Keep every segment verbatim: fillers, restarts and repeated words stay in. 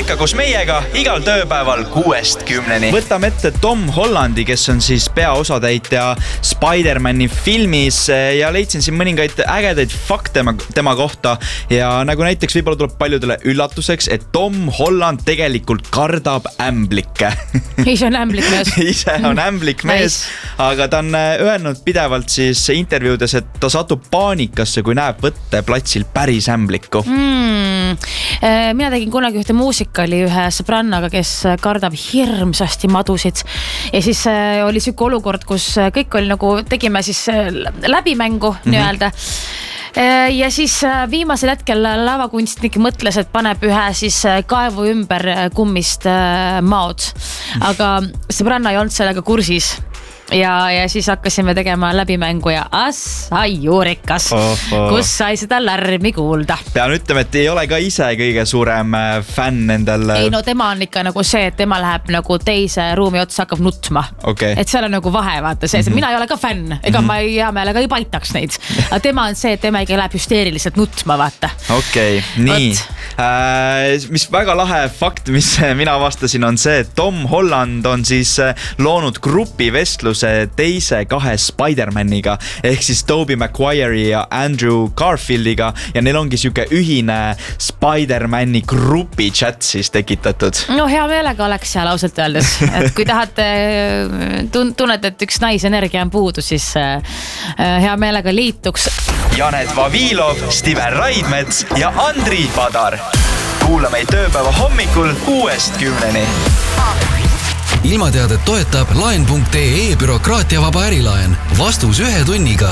ikka koos meiega igal tööpäeval kuuest kümneni. Võtame ette Tom Hollandi, kes on siis peaosatäitja Spider-Mani filmis ja leidsin siin mõningaid ägedaid fakte tema kohta ja nagu näiteks võib-olla tuleb paljudele üllatuseks, et Tom Holland tegelikult kardab ämblikke. Ise on ämblik mees. Ise on ämblik mees, aga ta on öelnud pidevalt siis intervjuudes, et ta satub paanikasse, kui näeb võtteplatsil päris ämblikku. Mm. Mina tegin kunagi ühte muusikali ühe sõbrannaga, kes kardab hirmsasti madusid. Ja siis oli süke olukord, kus kõik oli nagu, tegime siis läbimängu mm-hmm. nii-öelda. Ja siis viimasel hetkel lavakunstnik mõtles, et paneb ühe siis kaevu ümber kummist maod. Aga sõbranna ei olnud sellega kursis. Ja, ja siis hakkasime tegema läbimängu ja assa juurikas, oh, oh. kus sai seda lärmi kuulda. Pean ütlema, et ei ole ka ise kõige suurem fänn endal. Ei no tema on ikka nagu see, et tema läheb nagu teise ruumi otsa, hakkab nutma. Okay. Et seal on nagu vahe, vaata see, mm-hmm. mina ei ole ka fänn, ega mm-hmm. ma ei hea meelega ei paitaks neid. Aga tema on see, et tema ikka läheb hüsteeriliselt nutma, vaata. Okei, okay, nii. Äh, mis väga lahe fakt, mis mina vastasin, on see, et Tom Holland on siis loonud grupi vestlus teise kahe Spider-Maniga ehk siis Tobey Maguire'i ja Andrew Garfieldiga ja neil ongi siuke ühine Spider-Mani grupi chat siis tekitatud. No hea meelega oleks seal ausalt öeldes, et kui tahate tunnet, et üks naisenergia on puudu, siis hea meelega liituks. Janet Vavilov, Steven Raidmets ja Andri Padar. Kuula meid tööpäeva hommikul kuuest kümneni. Ilmateadet toetab laen punkt ee bürokraatiavaba ärilaen. Vastus ühe tunniga.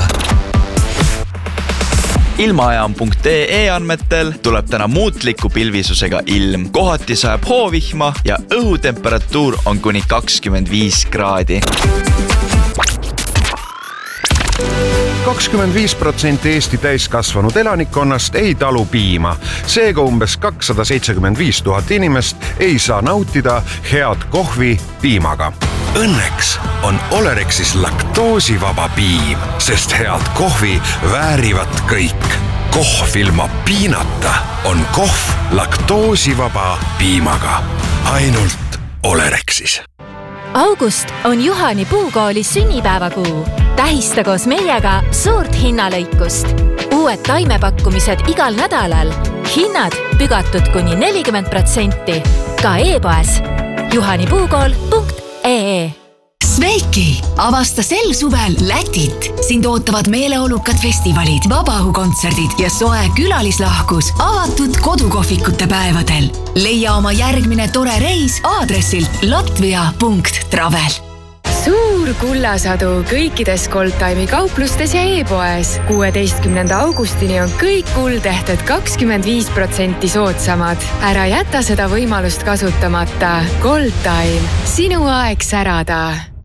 Ilmaajam punkt ee andmetel tuleb täna muutliku pilvisusega ilm. Kohati sajab hoovihma ja õhutemperatuur on kuni kakskümmend viis kraadi. kakskümmend viis protsenti Eesti täiskasvanud elanikkonnast ei talu piima. Seega umbes kakssada seitsekümmend viis tuhat inimest ei saa nautida head kohvi piimaga. Õnneks on Olerexis laktoosivaba piim, sest head kohvi väärivad kõik. Kohv ilma piinata on kohv laktoosivaba piimaga. Ainult Olerexis. August on Juhani Puukooli sünnipäevakuu. Tähista koos meiega suurt hinnalõikust. Uued taimepakkumised igal nädalal. Hinnad pügatud kuni nelikümmend protsenti. Ka e-poes juhanipuukool punkt ee. Sveiki! Avasta sel suvel Lätit. Sind ootavad meeleolukad festivalid, vabaõhukontserdid ja soe külalislahkus avatud kodukohvikute päevadel. Leia oma järgmine tore reis aadressilt latvia punkt travel. Suur kullasadu kõikides Goldtime'i kauplustes ja e-poes. kuueteistkümnenda augustini on kõik kuldehted kakskümmend viis protsenti soodsamad. Ära jäta seda võimalust kasutamata. Goldtime. Sinu aeg särada.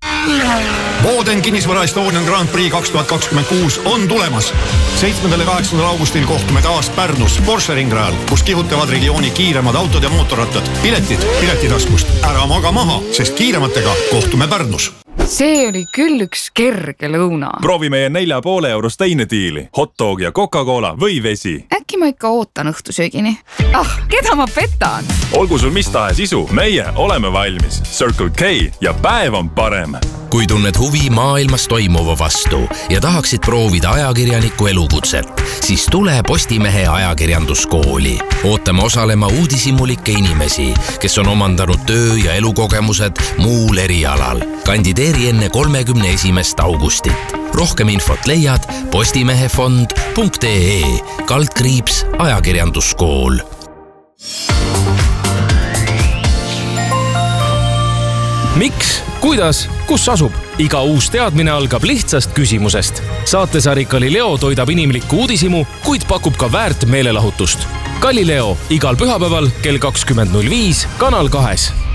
Voden kinnisvara Estonian Grand Prix kaks tuhat kakskümmend kuus on tulemas. seitsmendal ja kaheksandal augustil kohtume taas Pärnus Porsche ringrajal, kus kihutavad regiooni kiiremad autod ja mootorrattad. Piletid piletitaskust. Ära maga maha, sest kiirematega kohtume Pärnus. See oli küll üks kerge lõuna. Proovi meie nelja poole eurost teine diili. Hotdog ja Coca-Cola või vesi. Äkki ma ikka ootan õhtusöögini. Ah, keda ma petan? Olgu sul mis tahes isu, meie oleme valmis. Circle K ja päev on parem. Kui tunned huvi maailmas toimuva vastu ja tahaksid proovida ajakirjaniku elukutset, siis tule Postimehe ajakirjanduskooli. Ootame osalema uudishimulikke inimesi, kes on omandanud töö- ja elukogemused muul erialal. Kandideeri enne kolmekümne esimest augustit. Rohkem infot leiad postimehefond punkt ee kaldkriips ajakirjanduskool. Miks? Kuidas? Kus asub? Iga uus teadmine algab lihtsast küsimusest. Saatesari Galileo toidab inimlikku uudishimu, kuid pakub ka väärt meelelahutust. Galileo igal pühapäeval kell kakskümmend null viis Kanal kahes.